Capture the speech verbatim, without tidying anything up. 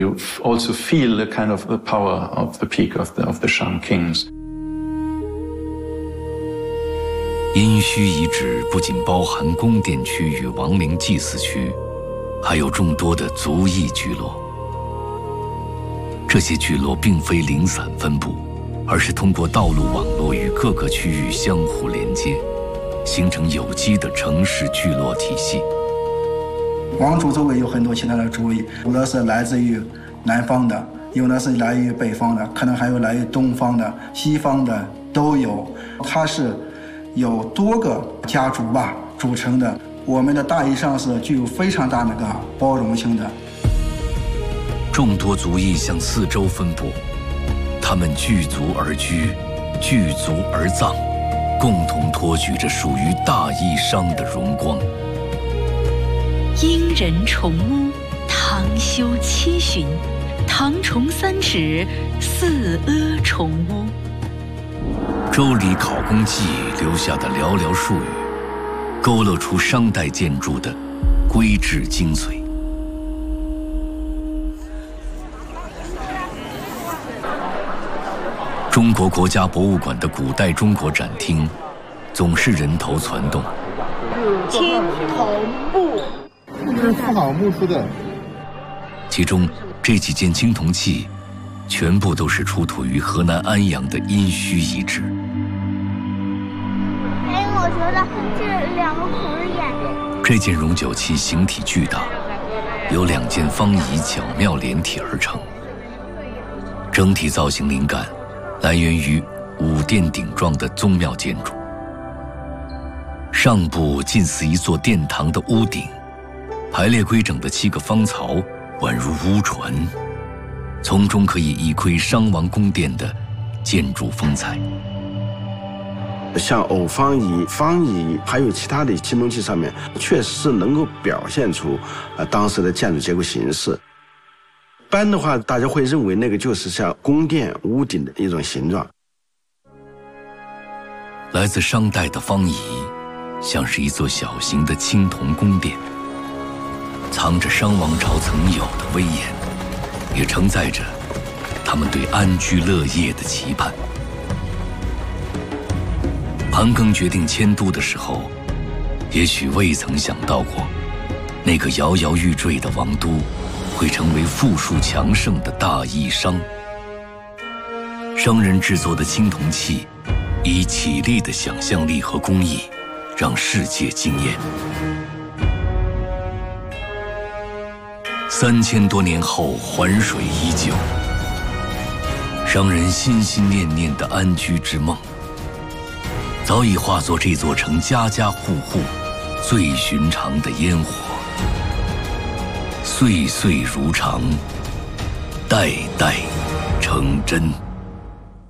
You also feel the kind of the power of the peak of the, of the Shang kings. 殷墟遗址不仅包含宫殿区与亡灵祭祀区，还有众多的族裔聚落。这些聚落并非零散分布，而是通过道路网络与各个区域相互连接，形成有机的城市聚落体系。 王族周围有很多其他的族裔，有的是来自于南方的，有的是来于北方的，可能还有来于东方的、西方的都有。它是有多个家族吧组成的。我们的大邑上是具有非常大那个包容性的。 众多族裔向四周分布，他们聚族而居，聚族而葬，共同托举着属于大邑商的荣光。 殷人重屋，唐修七旬，唐崇三尺，四阿重屋。 《周礼考工记》留下的寥寥数语，勾勒出商代建筑的规制精髓。中国国家博物馆的古代中国展厅，总是人头攒动。 青铜木，这是妇好木出的。 其中这几件青铜器，全部都是出土于河南安阳的殷墟遗址。 哎，我觉得这两个孔是眼睛。 这件容酒器形体巨大，由两件方椅巧妙连体而成，整体造型灵感来源于五殿顶状的宗庙建筑。上部近似一座殿堂的屋顶，排列规整的七个方槽宛如乌船，从中可以一窥商王宫殿的建筑风采。 像偶方椅、方椅，还有其他的青铜器上面，确实是能够表现出呃当时的建筑结构形式。一般的话，大家会认为那个就是像宫殿屋顶的一种形状。 来自商代的方椅，像是一座小型的青铜宫殿，藏着商王朝曾有的威严，也承载着他们对安居乐业的期盼。盘庚决定迁都的时候，也许未曾想到过，那个摇摇欲坠的王都会成为富庶强盛的大邑商。商人制作的青铜器，以绮丽的想象力和工艺，让世界惊艳。三千多年后，环水依旧，商人心心念念的安居之梦，早已化作这座城家家户户最寻常的烟火。岁岁如常，代代成真。